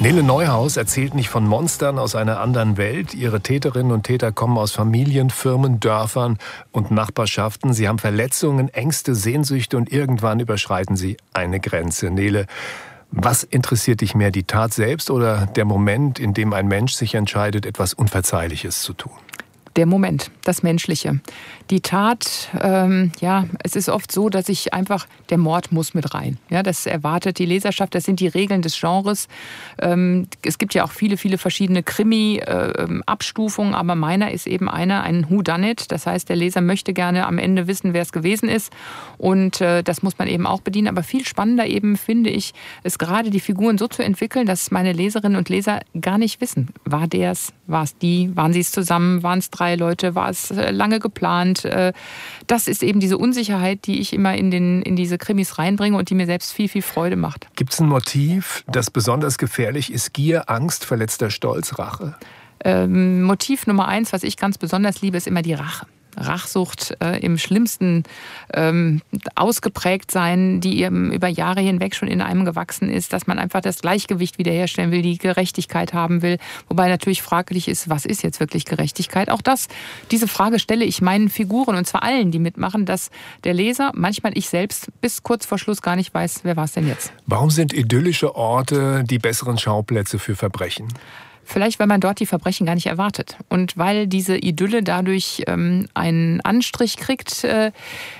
Nele Neuhaus erzählt nicht von Monstern aus einer anderen Welt. Ihre Täterinnen und Täter kommen aus Familien, Firmen, Dörfern und Nachbarschaften. Sie haben Verletzungen, Ängste, Sehnsüchte und irgendwann überschreiten sie eine Grenze. Nele, was interessiert dich mehr, die Tat selbst oder der Moment, in dem ein Mensch sich entscheidet, etwas Unverzeihliches zu tun? Der Moment, das Menschliche. Die Tat, es ist oft so, dass der Mord muss mit rein. Ja, das erwartet die Leserschaft, das sind die Regeln des Genres. Es gibt ja auch viele, viele verschiedene Krimi-Abstufungen, aber meiner ist eben ein Whodunit. Das heißt, der Leser möchte gerne am Ende wissen, wer es gewesen ist. Und das muss man eben auch bedienen. Aber viel spannender eben, finde ich, ist gerade die Figuren so zu entwickeln, dass meine Leserinnen und Leser gar nicht wissen, war der es, war es die, waren sie es zusammen, waren es 3 Leute, war es lange geplant. Das ist eben diese Unsicherheit, die ich immer in diese Krimis reinbringe und die mir selbst viel, viel Freude macht. Gibt es ein Motiv, das besonders gefährlich ist? Gier, Angst, verletzter Stolz, Rache? Motiv Nummer 1, was ich ganz besonders liebe, ist immer die Rache. Rachsucht im Schlimmsten ausgeprägt sein, die über Jahre hinweg schon in einem gewachsen ist, dass man einfach das Gleichgewicht wiederherstellen will, die Gerechtigkeit haben will. Wobei natürlich fraglich ist, was ist jetzt wirklich Gerechtigkeit? Auch diese Frage stelle ich meinen Figuren und zwar allen, die mitmachen, dass der Leser, manchmal ich selbst, bis kurz vor Schluss gar nicht weiß, wer war es denn jetzt. Warum sind idyllische Orte die besseren Schauplätze für Verbrechen? Vielleicht, weil man dort die Verbrechen gar nicht erwartet. Und weil diese Idylle dadurch einen Anstrich kriegt, der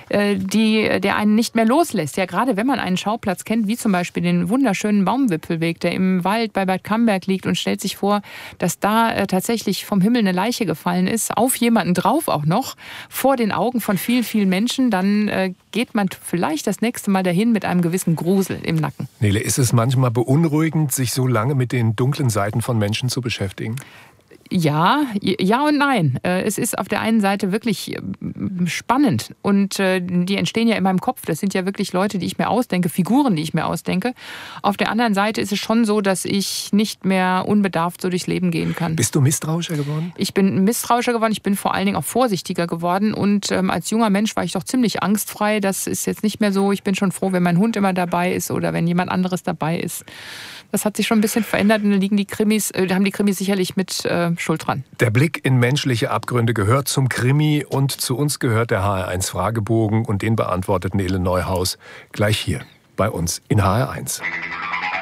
einen nicht mehr loslässt. Ja, gerade wenn man einen Schauplatz kennt, wie zum Beispiel den wunderschönen Baumwipfelweg, der im Wald bei Bad Camberg liegt und stellt sich vor, dass da tatsächlich vom Himmel eine Leiche gefallen ist, auf jemanden drauf auch noch, vor den Augen von vielen, vielen Menschen, dann geht man vielleicht das nächste Mal dahin mit einem gewissen Grusel im Nacken. Nele, ist es manchmal beunruhigend, sich so lange mit den dunklen Seiten von Menschen zu beschäftigen? Ja und nein. Es ist auf der einen Seite wirklich spannend und die entstehen ja in meinem Kopf. Das sind ja wirklich Leute, die ich mir ausdenke, Figuren, die ich mir ausdenke. Auf der anderen Seite ist es schon so, dass ich nicht mehr unbedarft so durchs Leben gehen kann. Bist du misstrauischer geworden? Ich bin misstrauischer geworden, ich bin vor allen Dingen auch vorsichtiger geworden und als junger Mensch war ich doch ziemlich angstfrei. Das ist jetzt nicht mehr so. Ich bin schon froh, wenn mein Hund immer dabei ist oder wenn jemand anderes dabei ist. Das hat sich schon ein bisschen verändert und da haben die Krimis sicherlich mit Schuld dran. Der Blick in menschliche Abgründe gehört zum Krimi und zu uns gehört der HR1 Fragebogen und den beantwortet Nele Neuhaus gleich hier bei uns in HR1.